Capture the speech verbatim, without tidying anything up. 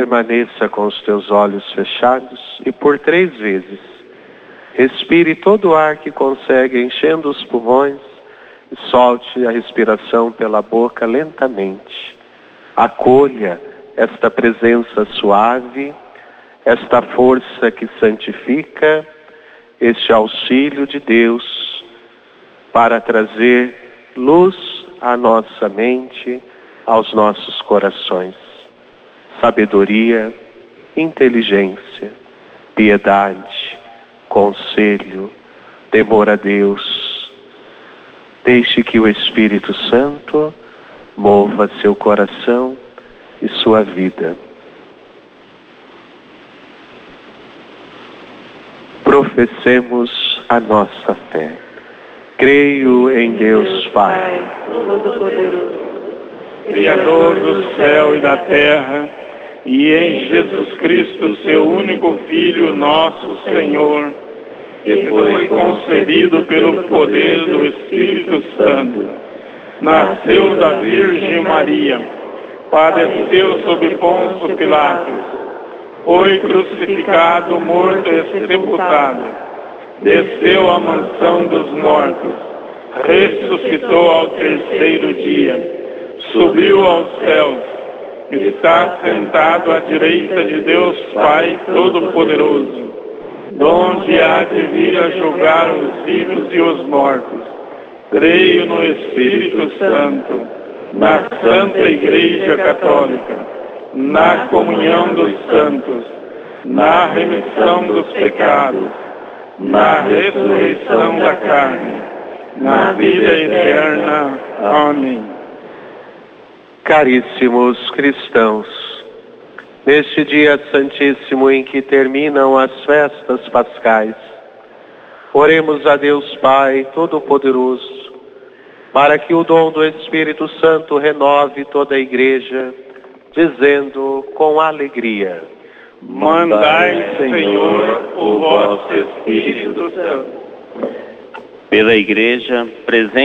permaneça com os teus olhos fechados e por três vezes respire todo o ar que consegue enchendo os pulmões e solte a respiração pela boca lentamente. Acolha esta presença suave, esta força que santifica, este auxílio de Deus para trazer luz à nossa mente, aos nossos corações. Sabedoria, inteligência, piedade, conselho, temor a Deus. Deixe que o Espírito Santo mova seu coração e sua vida. Professemos a nossa fé. Creio em Deus Pai, Todo-Poderoso, Criador do céu e da terra, e em Jesus Cristo, seu único Filho, nosso Senhor, que foi concebido pelo poder do Espírito Santo, nasceu da Virgem Maria, padeceu sob Pôncio Pilatos, foi crucificado, morto e sepultado, desceu à mansão dos mortos, ressuscitou ao terceiro dia, subiu aos céus, está sentado à direita de Deus Pai Todo-Poderoso, donde há de vir a julgar os vivos e os mortos. Creio no Espírito Santo, na Santa Igreja Católica, na comunhão dos santos, na remissão dos pecados, na ressurreição da carne, na vida eterna. Amém. Caríssimos cristãos, neste dia santíssimo em que terminam as festas pascais, oremos a Deus Pai Todo-Poderoso, para que o dom do Espírito Santo renove toda a Igreja, dizendo com alegria: Mandai, Senhor, o vosso Espírito Santo. Pela Igreja presente